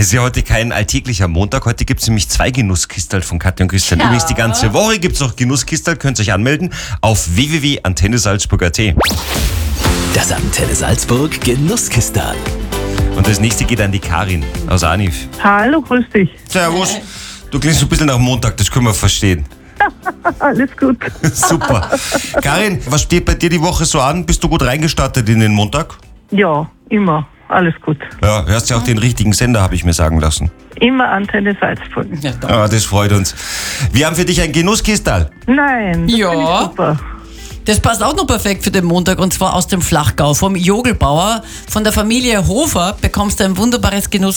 Es ist ja heute kein alltäglicher Montag. Heute gibt es nämlich 2 Genusskistel von Katja und Christian. Ja. Übrigens die ganze Woche gibt es noch Genusskistel. Könnt ihr euch anmelden auf www.antennesalzburg.at. Das Antenne Salzburg Genusskistal. Und das nächste geht an die Karin aus Anif. Hallo, grüß dich. Servus. Du klingst so ein bisschen nach Montag, das können wir verstehen. Alles gut. Super. Karin, was steht bei dir die Woche so an? Bist du gut reingestartet in den Montag? Ja, immer. Alles gut. Ja, hörst ja auch den richtigen Sender, habe ich mir sagen lassen. Immer Antenne Salzburg. Ja, doch. Ah, das freut uns. Wir haben für dich ein Genusskistal. Nein, das Ja. finde ich super. Das passt auch noch perfekt für den Montag und zwar aus dem Flachgau vom Jogelbauer. Von der Familie Hofer bekommst du ein wunderbares